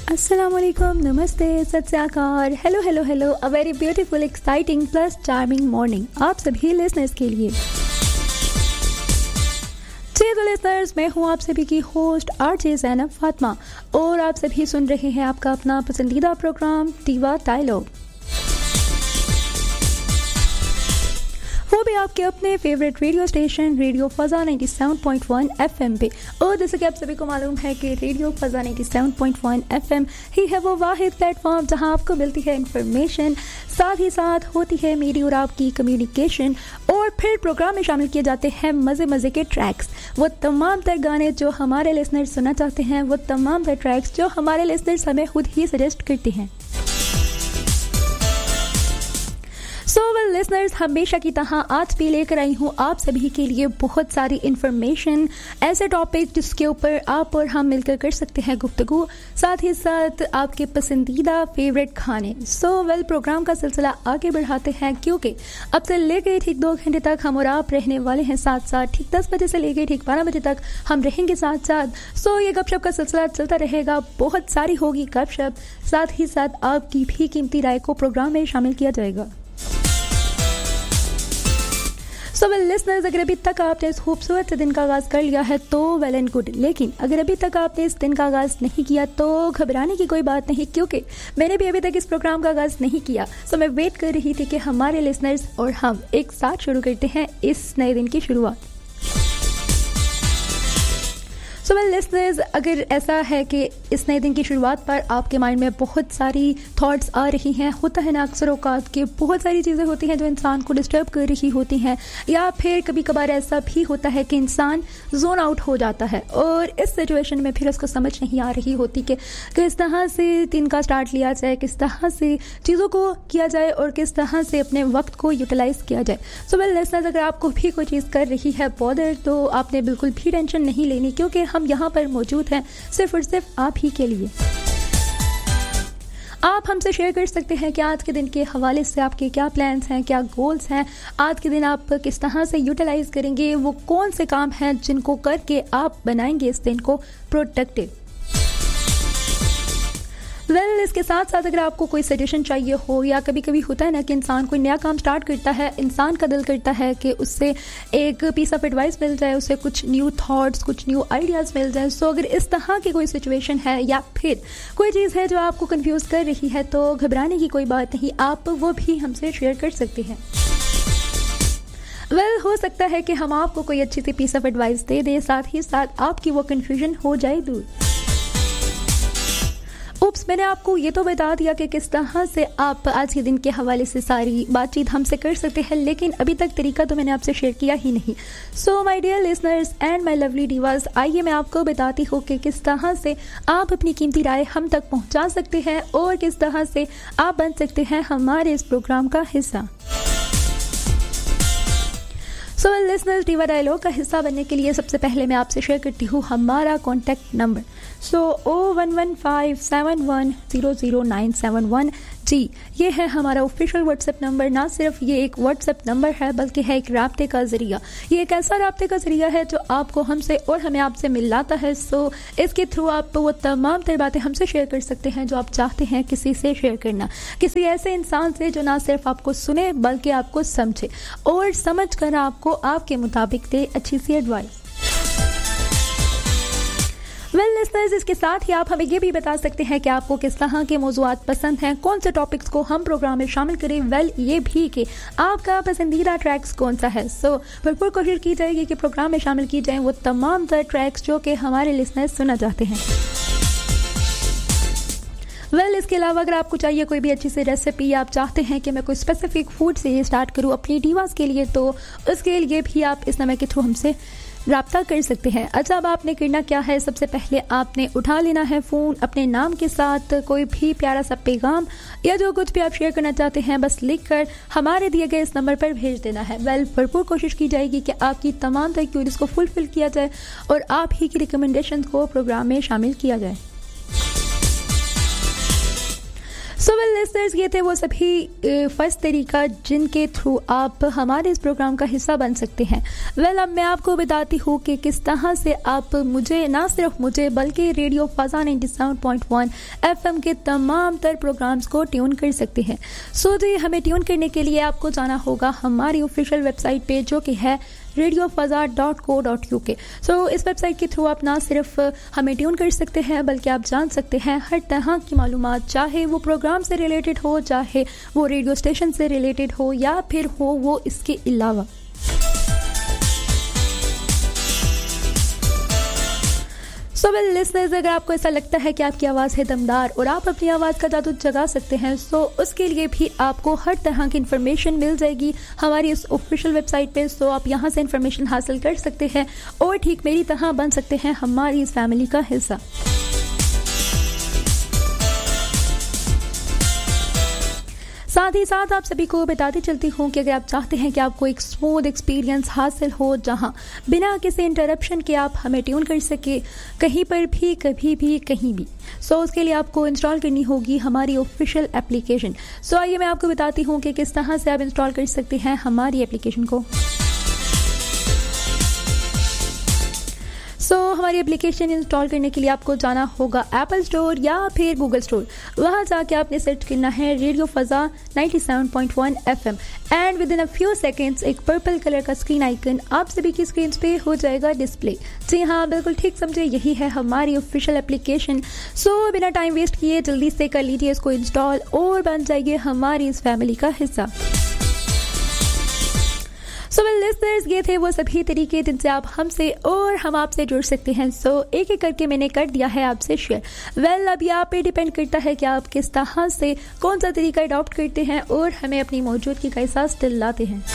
Assalamualaikum, namaste, सत श्री अकाल, hello hello hello, a very beautiful, exciting plus charming morning आप सभी लिसनर्स के लिए। तो लिसनर्स, मैं हूँ आप सभी की होस्ट आरजे ज़ैनब फातिमा और आप सभी सुन रहे हैं आपका अपना पसंदीदा प्रोग्राम दीवा डायलॉग, वो भी आपके अपने favourite radio station radio फजा 97.1 FM पे। और जैसे कि आप सभी को मालूम है कि रेडियो फजा 97.1 FM ही है वो वाहिद प्लेटफॉर्म जहां आपको मिलती है इंफॉर्मेशन, साथ ही साथ होती है मेरी और आपकी कम्युनिकेशन, और फिर प्रोग्राम में शामिल किए जाते हैं मज़े मज़े के ट्रैक्स, वो तमाम तर गाने जो हमारे लिसनर्स सुनना चाहते हैं, वो तमाम तर ट्रैक्स जो हमारे लिसनर्स हमें खुद ही सजेस्ट करते हैं। सो वेल लिसनर्स, हमेशा की तरह आज भी लेकर आई हूँ आप सभी के लिए बहुत सारी इन्फॉर्मेशन, ऐसे टॉपिक जिसके ऊपर आप और हम मिलकर कर सकते हैं गुफ्तगू, साथ ही साथ आपके पसंदीदा फेवरेट खाने। सो वेल प्रोग्राम का सिलसिला आगे बढ़ाते हैं, क्योंकि अब से लेकर ठीक 2 घंटे तक हम और आप रहने वाले हैं साथ साथ। ठीक 10 बजे से लेकर ठीक 12 बजे तक हम रहेंगे साथ साथ। सो ये गपशप का सिलसिला चलता रहेगा, बहुत सारी होगी गपशप, साथ ही साथ आपकी भी कीमती राय को प्रोग्राम में शामिल किया जाएगा। सो वेल लिसनर्स, अगर अभी तक आपने इस खूबसूरत से दिन का आगाज़ कर लिया है तो वेल एंड गुड, लेकिन अगर अभी तक आपने इस दिन का आगाज़ नहीं किया तो घबराने की कोई बात नहीं, क्योंकि मैंने भी अभी तक इस प्रोग्राम का आगाज़ नहीं किया। सो मैं वेट कर रही थी कि हमारे लिसनर्स और हम एक साथ शुरू करते हैं इस नए दिन की शुरुआत। सो वेल लिसनर्स, अगर ऐसा है कि इस नए दिन की शुरुआत पर आपके माइंड में बहुत सारी थॉट्स आ रही हैं, होता है ना अक्सर औकात के बहुत सारी चीज़ें होती हैं जो इंसान को डिस्टर्ब कर रही होती हैं, या फिर कभी कभार ऐसा भी होता है कि इंसान जोन आउट हो जाता है और इस सिचुएशन में फिर उसको समझ नहीं आ रही होती कि किस तरह से दिन का स्टार्ट लिया जाए, किस तरह से चीज़ों को किया जाए और किस तरह से अपने वक्त को यूटिलाइज किया जाए। सो वेल लिसनर्स, अगर आपको भी कोई चीज़ कर रही है बॉदर, तो आपने बिल्कुल भी टेंशन नहीं लेनी, क्योंकि हम यहाँ पर मौजूद हैं सिर्फ और सिर्फ आप ही के लिए। आप हमसे शेयर कर सकते हैं कि आज के दिन के हवाले से आपके क्या प्लान्स हैं, क्या गोल्स हैं, आज के दिन आप किस तरह से यूटिलाइज करेंगे, वो कौन से काम हैं जिनको करके आप बनाएंगे इस दिन को प्रोडक्टिव। वेल इसके साथ साथ अगर आपको कोई सजेशन चाहिए हो, या कभी कभी होता है ना कि इंसान कोई नया काम स्टार्ट करता है, इंसान का दिल करता है कि उससे एक पीस ऑफ एडवाइस मिल जाए, उससे कुछ न्यू थॉट्स, कुछ न्यू आइडियाज़ मिल जाए। सो अगर इस तरह की कोई सिचुएशन है या फिर कोई चीज़ है जो आपको कंफ्यूज कर रही है, तो घबराने की कोई बात नहीं, आप वो भी हमसे शेयर कर सकते हैं। वेल हो सकता है कि हम आपको कोई अच्छी सी पीस ऑफ एडवाइस दे दें, साथ ही साथ आपकी वो कन्फ्यूजन हो जाए दूर। उप्स, मैंने आपको ये तो बता दिया कि किस तरह से आप आज के दिन के हवाले से सारी बातचीत हमसे कर सकते हैं, लेकिन अभी तक तरीका तो मैंने आपसे शेयर किया ही नहीं। So my dear listeners and my lovely Divas, आइए मैं आपको बताती हूँ कि किस तरह से आप अपनी कीमती राय हम तक पहुँचा सकते हैं और किस तरह से आप बन सकते हैं हमारे इस प्रोग्राम का हिस्सा। सो वेल लिसनर्स, दीवा डायलॉग का हिस्सा बनने के लिए सबसे पहले मैं आपसे शेयर करती हूँ हमारा कॉन्टैक्ट नंबर। सो 01157100971 जी, ये है हमारा ऑफिशियल व्हाट्सएप नंबर। ना सिर्फ ये एक व्हाट्सएप नंबर है, बल्कि है एक राब्ते का ज़रिया। ये एक ऐसा राब्ते का ज़रिया है जो आपको हमसे और हमें आपसे मिलाता है। सो इसके थ्रू आप वो तमाम तर बातें हमसे शेयर कर सकते हैं जो आप चाहते हैं किसी से शेयर करना, किसी ऐसे इंसान से जो ना सिर्फ आपको सुने बल्कि आपको समझे और समझ कर आपको आपके मुताबिक दे अच्छी सी एडवाइस। वेल लिसनर्स, इसके साथ ही आप हमें ये भी बता सकते हैं कि आपको किस तरह के मौज़ूआत पसंद हैं, कौन से टॉपिक्स को हम प्रोग्राम में शामिल करें। वेल ये भी कि आपका पसंदीदा ट्रैक्स कौन सा है। सो भरपूर कोशिश की जाएगी कि प्रोग्राम में शामिल की जाएं वो तमाम तर ट्रैक्स जो कि हमारे लिसनर्स सुनना चाहते हैं। वेल इसके अलावा अगर आपको चाहिए कोई भी अच्छी सी रेसिपी, आप चाहते हैं कि मैं कोई स्पेसिफिक फूड से ये स्टार्ट करूँ अपनी डिवास के लिए, तो उसके लिए भी आप इस नंबर के थ्रू हमसे राब्ता कर सकते हैं। अच्छा, अब आपने करना क्या है, सबसे पहले आपने उठा लेना है फ़ोन, अपने नाम के साथ कोई भी प्यारा सा पैगाम या जो कुछ भी आप शेयर करना चाहते हैं बस लिखकर हमारे दिए गए इस नंबर पर भेज देना है। वेल भरपूर कोशिश की जाएगी कि आपकी तमाम तरह क्यूरीज को फुलफिल किया जाए और आप ही की रिकमेंडेशन को प्रोग्राम में शामिल किया जाए। सो वेल लिसनर्स, ये थे वो सभी फर्स्ट तरीका जिनके थ्रू आप हमारे इस प्रोग्राम का हिस्सा बन सकते हैं। वेल अब मैं आपको बताती हूँ कि किस तरह से आप मुझे, ना सिर्फ मुझे बल्कि रेडियो फ़ज़ा 97.1 FM के तमाम तर प्रोग्राम्स को ट्यून कर सकते हैं। सो जी, हमें ट्यून करने के लिए आपको जाना होगा हमारी ऑफिशियल वेबसाइट पे, जो कि है radiofazza.co.uk। सो इस वेबसाइट के थ्रू आप ना सिर्फ हमें ट्यून कर सकते हैं बल्कि आप जान सकते हैं हर तरह की मालूमात, चाहे वो प्रोग्राम से रिलेटेड हो, चाहे वो रेडियो स्टेशन से रिलेटेड हो, या फिर हो वो इसके अलावा। सो वेल लिसनर्स, अगर आपको ऐसा लगता है कि आपकी आवाज़ है दमदार और आप अपनी आवाज़ का जादू जगा सकते हैं, सो उसके लिए भी आपको हर तरह की इन्फॉर्मेशन मिल जाएगी हमारी इस ऑफिशियल वेबसाइट पे। सो आप यहाँ से इन्फॉर्मेशन हासिल कर सकते हैं और ठीक मेरी तरह बन सकते हैं हमारी इस फैमिली का हिस्सा। साथ ही साथ आप सभी को बताती चलती हूँ कि अगर आप चाहते हैं कि आपको एक स्मूथ एक्सपीरियंस हासिल हो, जहाँ बिना किसी इंटरप्शन के आप हमें ट्यून कर सके कहीं पर भी, कभी भी, कहीं भी, सो उसके लिए आपको इंस्टॉल करनी होगी हमारी ऑफिशियल एप्लीकेशन। सो आइए मैं आपको बताती हूँ कि किस तरह से आप इंस्टॉल कर सकते हैं हमारी एप्लीकेशन को। सो हमारी एप्लीकेशन इंस्टॉल करने के लिए आपको जाना होगा एप्पल स्टोर या फिर गूगल स्टोर। वहाँ जाके आपने सर्च करना है radio फ़ज़ा 97.1 FM and with in a few seconds एक पर्पल कलर का स्क्रीन आइकन आप सभी की स्क्रीन पे हो जाएगा डिस्प्ले। जी हाँ, बिल्कुल ठीक समझे, यही है हमारी ऑफिशियल एप्लीकेशन। सो बिना टाइम वेस्ट किए जल्दी से कर लीजिए इसको इंस्टॉल और बन जाइए हमारी इस फैमिली का हिस्सा। सो वेल लिसनर्स, ये थे वो सभी तरीके जिनसे आप हमसे और हम आपसे जुड़ सकते हैं। सो एक एक करके मैंने कर दिया है आपसे शेयर। वेल अब यहाँ पे डिपेंड करता है कि आप किस तरह से कौन सा तरीका अडॉप्ट करते हैं और हमें अपनी मौजूदगी का एहसास दिलाते हैं।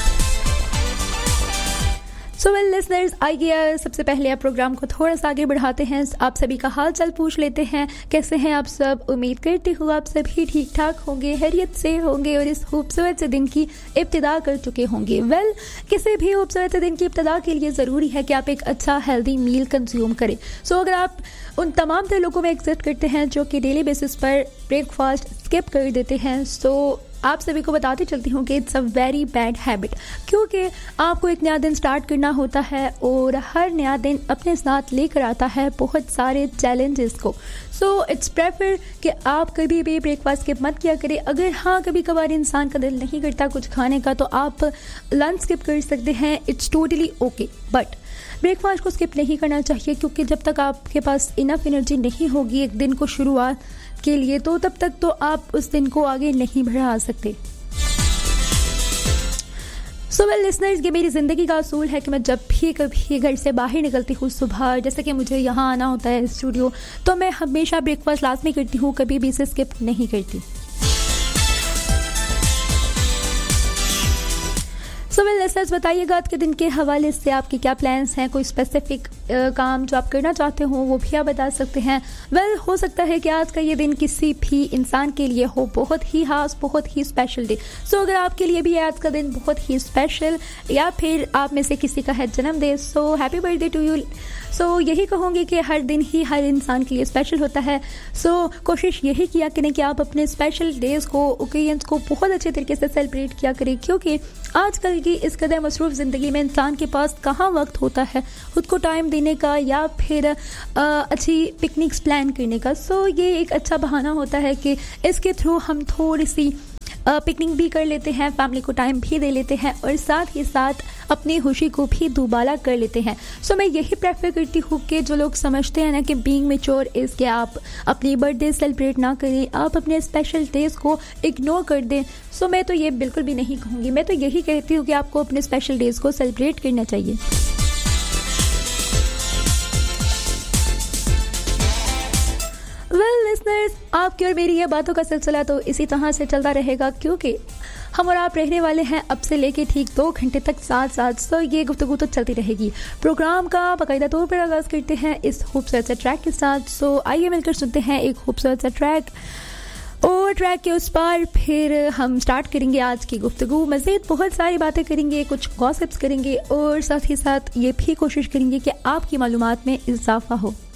सो वेल लिसनर्स, आइए सबसे पहले आप प्रोग्राम को थोड़ा सा आगे बढ़ाते हैं। आप सभी का हाल चाल पूछ लेते हैं, कैसे हैं आप सब। उम्मीद करती हूँ आप सभी ठीक ठाक होंगे, खैरियत से होंगे और इस खूबसूरत से दिन की इब्तिदा कर चुके होंगे। वेल किसी भी खूबसूरत से दिन की इब्तिदा के लिए ज़रूरी है कि आप एक अच्छा हेल्दी मील कंज्यूम करें। सो अगर आप उन तमाम तरह लोगों में एग्जिस्ट करते हैं जो कि डेली बेसिस पर ब्रेकफास्ट स्किप कर देते हैं, सो आप सभी को बताती चलती हूँ कि it's a very bad habit, क्योंकि आपको एक नया दिन स्टार्ट करना होता है और हर नया दिन अपने साथ लेकर आता है बहुत सारे चैलेंजेस को। सो इट्स प्रेफर कि आप कभी भी ब्रेकफास्ट स्किप मत किया करें। अगर हाँ कभी कभार इंसान का दिल नहीं करता कुछ खाने का, तो आप लंच स्किप कर सकते हैं, it's totally okay. But breakfast को स्किप नहीं करना चाहिए, क्योंकि जब तक आपके पास इनफ एनर्जी नहीं होगी एक दिन को शुरुआत के लिए, तो तब तक तो आप उस दिन को आगे नहीं बढ़ा सकते। सो वेल लिसनर्स, ये मेरी ज़िंदगी का असूल है कि मैं जब भी कभी घर से बाहर निकलती हूँ सुबह, जैसे कि मुझे यहाँ आना होता है स्टूडियो, तो मैं हमेशा ब्रेकफास्ट लाजमी करती हूँ, कभी भी इसे स्किप नहीं करती। सो वेल लिसनर्स, बताइएगा आज के दिन के हवाले से आपके क्या प्लान्स हैं, कोई स्पेसिफिक काम जो आप करना चाहते हो वो भी आप बता सकते हैं। वेल हो सकता है कि आज का ये दिन किसी भी इंसान के लिए हो बहुत ही खास, बहुत ही स्पेशल डे। सो अगर आपके लिए भी आज का दिन बहुत ही स्पेशल, या फिर आप में से किसी का है जन्मदिन, so happy birthday to you. सो यही कहूँगी कि हर दिन ही हर इंसान के लिए स्पेशल होता है। सो कोशिश यही किया करें कि आप अपने स्पेशल डेज को, ओकेजन्स को बहुत अच्छे तरीके से सेलिब्रेट किया करें, क्योंकि आजकल की इस कदर मसरूफ़ ज़िंदगी में इंसान के पास कहाँ वक्त होता है खुद को टाइम देने का या फिर अच्छी पिकनिक्स प्लान करने का। सो ये एक अच्छा बहाना होता है कि इसके थ्रू हम थोड़ी सी पिकनिक भी कर लेते हैं, फैमिली को टाइम भी दे लेते हैं और साथ ही साथ अपनी खुशी को भी दुबाला कर लेते हैं। सो मैं यही प्रेफर करती हूँ कि जो लोग समझते हैं ना कि बीइंग मैच्योर इज़ कि आप अपनी बर्थडे सेलिब्रेट ना करें, आप अपने स्पेशल डेज को इग्नोर कर दें। सो मैं तो ये बिल्कुल भी नहीं कहूँगी, मैं तो यही कहती हूँ कि आपको अपने स्पेशल डेज को सेलिब्रेट करना चाहिए। वेल लिसनर्स, आपकी और मेरी ये बातों का सिलसिला तो इसी तरह से चलता रहेगा, क्योंकि हम और आप रहने वाले हैं अब से लेके ठीक 2 घंटे तक साथ साथ। सो ये गुफ्तगू तो चलती रहेगी। प्रोग्राम का बाकायदा तौर पर आगाज़ करते हैं इस खूबसूरत से ट्रैक के साथ। सो आइए मिलकर सुनते हैं एक खूबसूरत सा ट्रैक, और ट्रैक के उस पार फिर हम स्टार्ट करेंगे आज की गुफ्तगू। मज़ीद बहुत सारी बातें करेंगे, कुछ गॉसिप्स करेंगे और साथ ही साथ ये भी कोशिश करेंगे कि आपकी मालूमात में इजाफा हो।